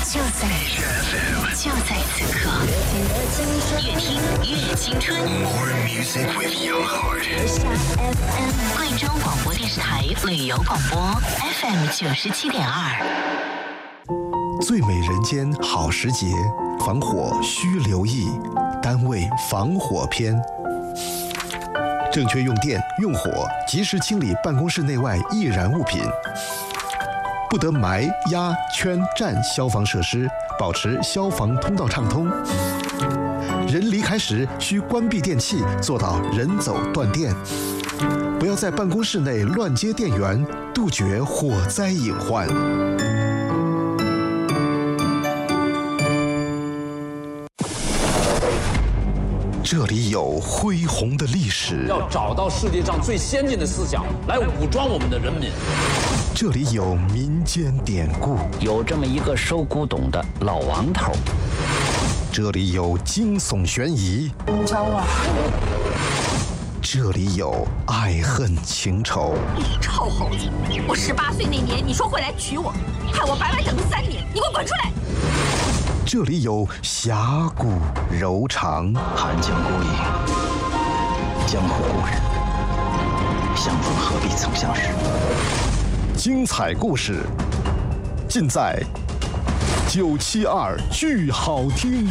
就在此刻，越听越青春。 More music with your heart。 贵州广播电视台旅游广播 FM 97.2。 最美人间好时节，防火需留意，单位防火篇。正确用电用火，及时清理办公室内外易燃物品。不得埋、压、圈、占消防设施，保持消防通道畅通。人离开时需关闭电器，做到人走断电。不要在办公室内乱接电源，杜绝火灾隐患。这里有恢宏的历史， 要找到世界上最先进的思想来武装我们的人民。 这里有民间典故， 有这么一个收古董的老王头。 这里有惊悚悬疑， 你找我？ 这里有爱恨情仇。 你臭猴子！我18岁那年，你说会来娶我，害我白白等了3年，你给我滚出来！ 这里有侠骨柔肠， 寒江孤影，江湖故人，相逢何必曾相识。 精彩故事尽在972剧好听。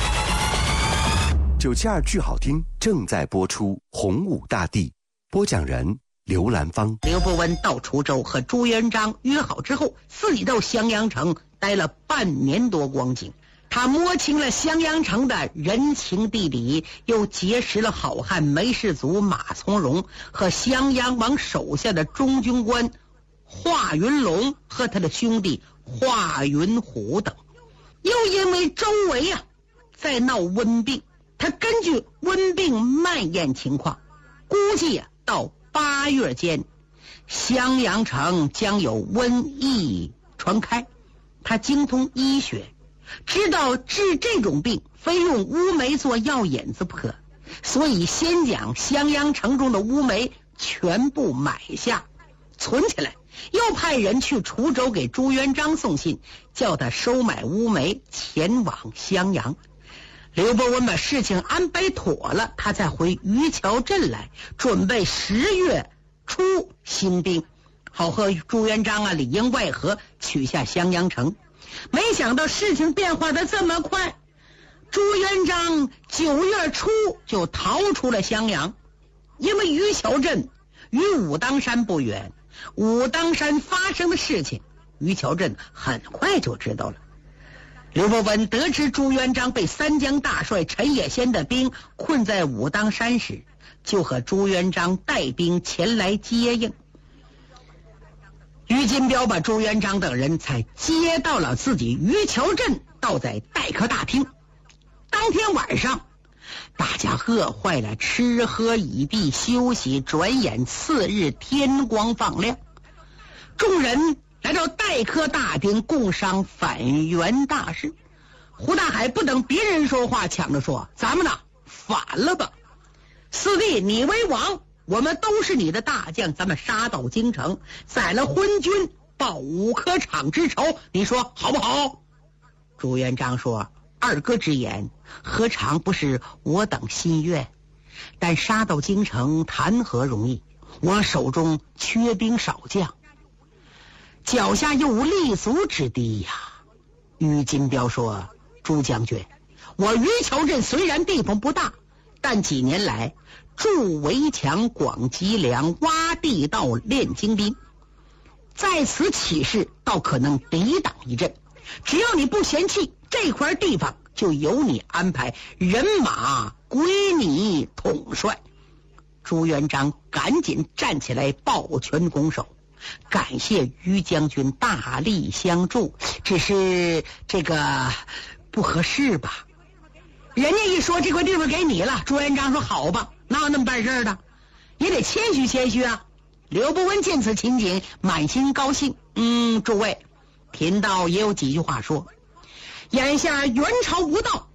972剧好听正在播出，洪武大帝，播讲人刘兰芳。 刘伯温到滁州和朱元璋约好之后，自己到襄阳城待了半年多光景。他摸清了襄阳城的人情地理，又结识了好汉梅世祖马从容和襄阳王手下的中军官华云龙和他的兄弟华云虎等。又因为周围在闹瘟病，他根据瘟病蔓延情况，估计到8月间，襄阳城将有瘟疫传开。他精通医学，知道治这种病非用乌梅做药引子不可，所以先将襄阳城中的乌梅全部买下存起来，又派人去滁州给朱元璋送信，叫他收买乌梅前往襄阳。刘伯温把事情安排妥了，他才回渔桥镇来，准备10月初兴兵，好和朱元璋里应外合，取下襄阳城。没想到事情变化的这么快，朱元璋9月初就逃出了襄阳。因为渔桥镇与武当山不远，武当山发生的事情渔桥镇很快就知道了。刘伯温得知朱元璋被三江大帅陈野先的兵困在武当山时，就和朱元璋带兵前来接应。于金彪把朱元璋等人才接到了自己渔桥镇，倒在待客大厅。当天晚上，大家饿坏了，吃喝已毕，休息。转眼次日天光放亮，众人来到待客大厅共商反袁大事。胡大海不等别人说话，抢着说：“咱们反了吧！四弟，你为王，我们都是你的大将，咱们杀到京城，宰了昏君，报5科场之仇，你说好不好？”朱元璋说：“二哥之言，何尝不是我等心愿？但杀到京城谈何容易？我手中缺兵少将，脚下又无立足之地呀。”于金彪说：“朱将军，我渔桥镇虽然地方不大，但几年来筑围墙、广积粮、挖地道、练精兵，在此起事倒可能抵挡一阵。只要你不嫌弃，这块地方就由你安排，人马归你统帅。”朱元璋赶紧站起来抱拳拱手，感谢于将军大力相助，只是这个不合适吧？人家一说这块地方给你了，朱元璋说好吧，哪有那么办事的，也得谦虚谦虚啊。刘伯温见此情景，满心高兴。诸位，贫道也有几句话说。眼下元朝无道，